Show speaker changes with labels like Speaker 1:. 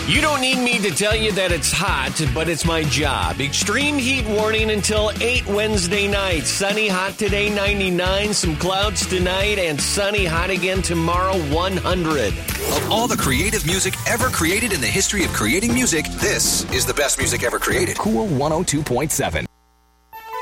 Speaker 1: You don't need me to tell you that it's hot, but it's my job. Extreme heat warning until 8 Wednesday night. Sunny, hot today, 99. Some clouds tonight, and sunny, hot again tomorrow, 100.
Speaker 2: Of all the creative music ever created in the history of creating music, this is the best music ever created.
Speaker 3: Cool 102.7.